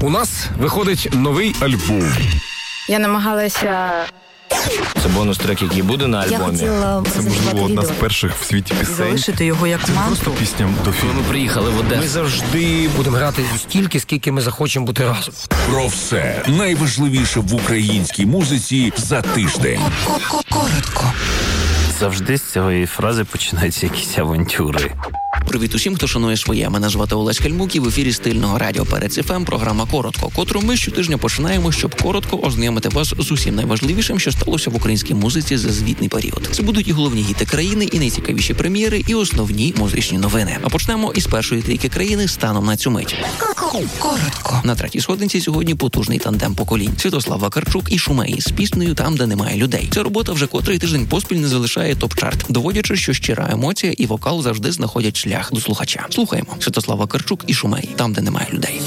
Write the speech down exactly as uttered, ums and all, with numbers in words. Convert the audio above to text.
У нас виходить новий альбом. Я намагалася... Це бонус-трек, який буде на альбомі. Я хотіла Це, можливо, одна з перших в світі пісень. залишити його як Це мантру. просто пісня до Коли фільму. ми приїхали в Одесу, Ми завжди будемо грати стільки, скільки ми захочемо бути разом. Про все найважливіше в українській музиці за тиждень. Коротко. завжди з цієї фрази починаються якісь авантюри. Привіт усім, хто шанує своє. Мене звати Олесь Кальмук і в ефірі стильного радіо Перець еф ем програма «Коротко», котру ми щотижня починаємо, щоб коротко ознайомити вас з усім найважливішим, що сталося в українській музиці за звітний період. Це будуть і головні гіти країни, і найцікавіші прем'єри, і основні музичні новини. А почнемо із першої трійки країни станом на цю мить. Коротко. На третій сходинці сьогодні потужний тандем поколінь. Святослав Вакарчук і Шумеї з піснею «Там, де немає людей». Ця робота вже котрий тиждень поспіль не залишає топ-чарт, доводячи, що щира емоція і вокал завжди знаходять шлях до слухача. Слухаємо. Святослав Вакарчук і Шумеї «Там, де немає людей».